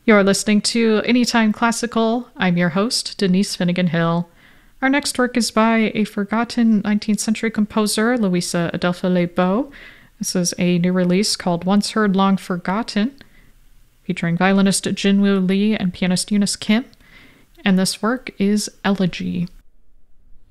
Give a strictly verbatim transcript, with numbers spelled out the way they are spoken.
You're listening to Anytime Classical. I'm your host, Denise Finnegan Hill. Our next work is by a forgotten nineteenth century composer, Louisa Adelpha Lebeau. This is a new release called Once Heard, Long Forgotten, featuring violinist Jinwoo Lee and pianist Eunice Kim. And this work is Elegy.